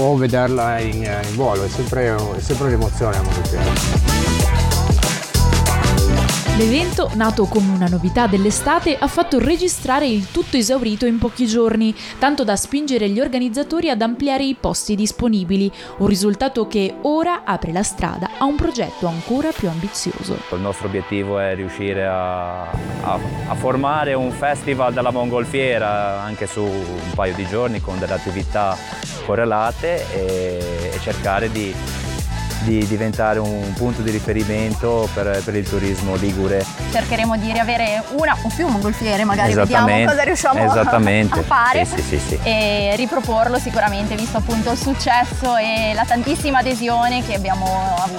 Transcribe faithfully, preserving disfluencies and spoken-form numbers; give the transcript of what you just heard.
o vederla in, in volo, è sempre, è sempre un'emozione la mongolfiera. L'evento, nato come una novità dell'estate, ha fatto registrare il tutto esaurito in pochi giorni, tanto da spingere gli organizzatori ad ampliare i posti disponibili, un risultato che ora apre la strada a un progetto ancora più ambizioso. Il nostro obiettivo è riuscire a, a, a formare un festival della mongolfiera anche su un paio di giorni con delle attività correlate e, e cercare di di diventare un punto di riferimento per, per il turismo ligure. Cercheremo di riavere una o più mongolfiere, magari vediamo cosa riusciamo Esattamente. a fare sì, sì, sì, sì. e riproporlo sicuramente, visto appunto il successo e la tantissima adesione che abbiamo avuto.